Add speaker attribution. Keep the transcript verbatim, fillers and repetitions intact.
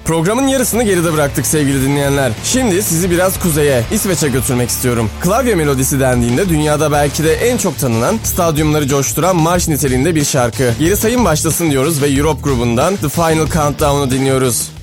Speaker 1: Programın yarısını geride bıraktık sevgili dinleyenler. Şimdi sizi biraz kuzeye, İsveç'e götürmek istiyorum. Klavye melodisi dendiğinde dünyada belki de en çok tanınan, stadyumları coşturan marş niteliğinde bir şarkı. Geri sayım başlasın diyoruz ve Europe grubundan The Final Countdown'u dinliyoruz.